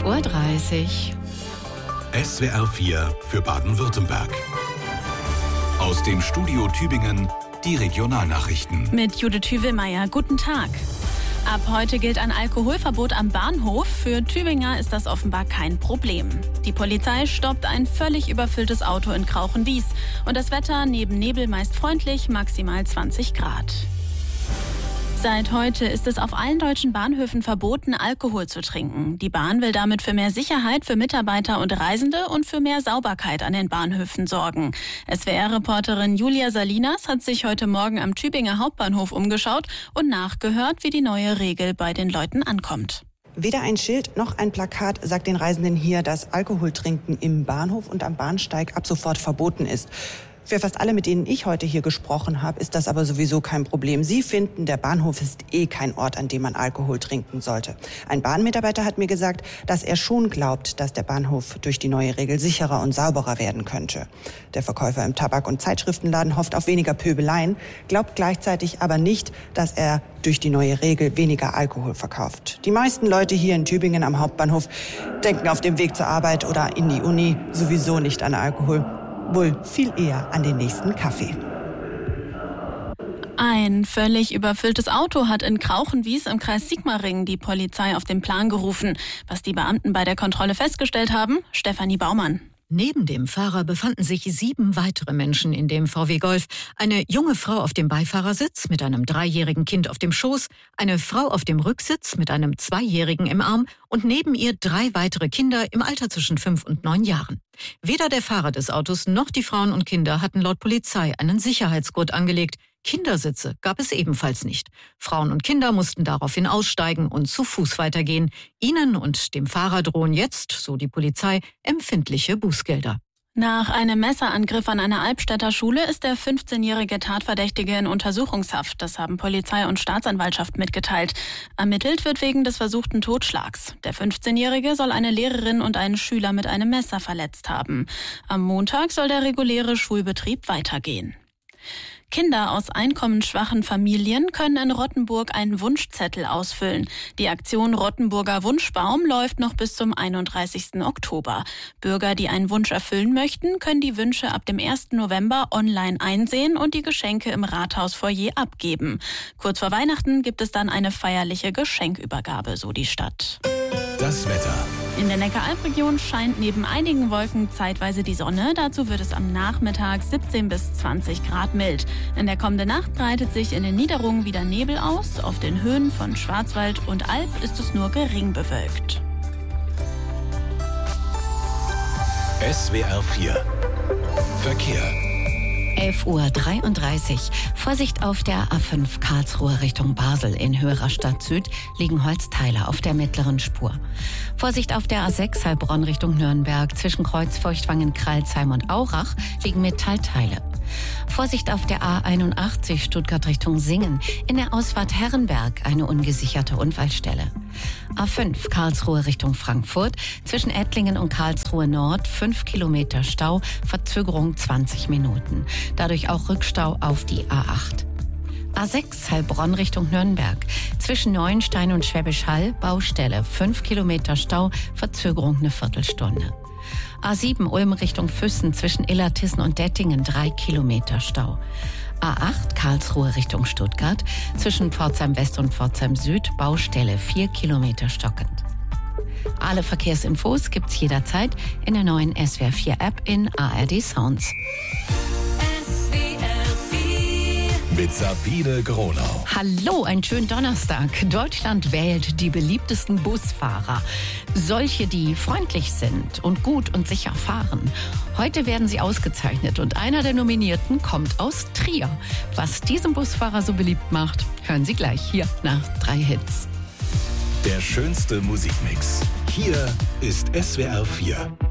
11:30 Uhr. SWR 4 für Baden-Württemberg. Aus dem Studio Tübingen die Regionalnachrichten. Mit Judith Hüvelmeier. Guten Tag. Ab heute gilt ein Alkoholverbot am Bahnhof. Für Tübinger ist das offenbar kein Problem. Die Polizei stoppt ein völlig überfülltes Auto in Krauchenwies. Und das Wetter neben Nebel meist freundlich, maximal 20 Grad. Seit heute ist es auf allen deutschen Bahnhöfen verboten, Alkohol zu trinken. Die Bahn will damit für mehr Sicherheit für Mitarbeiter und Reisende und für mehr Sauberkeit an den Bahnhöfen sorgen. SWR-Reporterin Julia Salinas hat sich heute Morgen am Tübinger Hauptbahnhof umgeschaut und nachgehört, wie die neue Regel bei den Leuten ankommt. Weder ein Schild noch ein Plakat sagt den Reisenden hier, dass Alkoholtrinken im Bahnhof und am Bahnsteig ab sofort verboten ist. Für fast alle, mit denen ich heute hier gesprochen habe, ist das aber sowieso kein Problem. Sie finden, der Bahnhof ist kein Ort, an dem man Alkohol trinken sollte. Ein Bahnmitarbeiter hat mir gesagt, dass er schon glaubt, dass der Bahnhof durch die neue Regel sicherer und sauberer werden könnte. Der Verkäufer im Tabak- und Zeitschriftenladen hofft auf weniger Pöbeleien, glaubt gleichzeitig aber nicht, dass er durch die neue Regel weniger Alkohol verkauft. Die meisten Leute hier in Tübingen am Hauptbahnhof denken auf dem Weg zur Arbeit oder in die Uni sowieso nicht an Alkohol. Wohl viel eher an den nächsten Kaffee. Ein völlig überfülltes Auto hat in Krauchenwies im Kreis Sigmaringen die Polizei auf den Plan gerufen. Was die Beamten bei der Kontrolle festgestellt haben, Stefanie Baumann. Neben dem Fahrer befanden sich 7 weitere Menschen in dem VW Golf. Eine junge Frau auf dem Beifahrersitz mit einem 3-jährigen Kind auf dem Schoß, eine Frau auf dem Rücksitz mit einem 2-jährigen im Arm und neben ihr 3 weitere Kinder im Alter zwischen 5 und 9 Jahren. Weder der Fahrer des Autos noch die Frauen und Kinder hatten laut Polizei einen Sicherheitsgurt angelegt. Kindersitze gab es ebenfalls nicht. Frauen und Kinder mussten daraufhin aussteigen und zu Fuß weitergehen. Ihnen und dem Fahrer drohen jetzt, so die Polizei, empfindliche Bußgelder. Nach einem Messerangriff an einer Albstädter Schule ist der 15-jährige Tatverdächtige in Untersuchungshaft. Das haben Polizei und Staatsanwaltschaft mitgeteilt. Ermittelt wird wegen des versuchten Totschlags. Der 15-jährige soll eine Lehrerin und einen Schüler mit einem Messer verletzt haben. Am Montag soll der reguläre Schulbetrieb weitergehen. Kinder aus einkommensschwachen Familien können in Rottenburg einen Wunschzettel ausfüllen. Die Aktion Rottenburger Wunschbaum läuft noch bis zum 31. Oktober. Bürger, die einen Wunsch erfüllen möchten, können die Wünsche ab dem 1. November online einsehen und die Geschenke im Rathausfoyer abgeben. Kurz vor Weihnachten gibt es dann eine feierliche Geschenkübergabe, so die Stadt. Das Wetter. In der Neckaralb-Region scheint neben einigen Wolken zeitweise die Sonne. Dazu wird es am Nachmittag 17 bis 20 Grad mild. In der kommenden Nacht breitet sich in den Niederungen wieder Nebel aus. Auf den Höhen von Schwarzwald und Alb ist es nur gering bewölkt. SWR 4 Verkehr. 11:33 Uhr. Vorsicht auf der A5 Karlsruhe Richtung Basel. In Höherastadt Süd liegen Holzteile auf der mittleren Spur. Vorsicht auf der A6 Heilbronn Richtung Nürnberg. Zwischen Kreuz, Feuchtwangen, Kralsheim und Aurach liegen Metallteile. Vorsicht auf der A81 Stuttgart Richtung Singen. In der Ausfahrt Herrenberg eine ungesicherte Unfallstelle. A5 Karlsruhe Richtung Frankfurt. Zwischen Ettlingen und Karlsruhe Nord 5 Kilometer Stau, Verzögerung 20 Minuten. Dadurch auch Rückstau auf die A8. A6 Heilbronn Richtung Nürnberg. Zwischen Neuenstein und Schwäbisch Hall Baustelle 5 Kilometer Stau, Verzögerung eine Viertelstunde. A7 Ulm Richtung Füssen zwischen Illertissen und Dettingen 3 Kilometer Stau. A8 Karlsruhe Richtung Stuttgart zwischen Pforzheim West und Pforzheim Süd Baustelle 4 Kilometer stockend. Alle Verkehrsinfos gibt's jederzeit in der neuen SWR 4 App in ARD Sounds. Mit Sabine Gronau. Hallo, einen schönen Donnerstag. Deutschland wählt die beliebtesten Busfahrer. Solche, die freundlich sind und gut und sicher fahren. Heute werden sie ausgezeichnet und einer der Nominierten kommt aus Trier. Was diesen Busfahrer so beliebt macht, hören Sie gleich hier nach 3 Hits. Der schönste Musikmix. Hier ist SWR 4.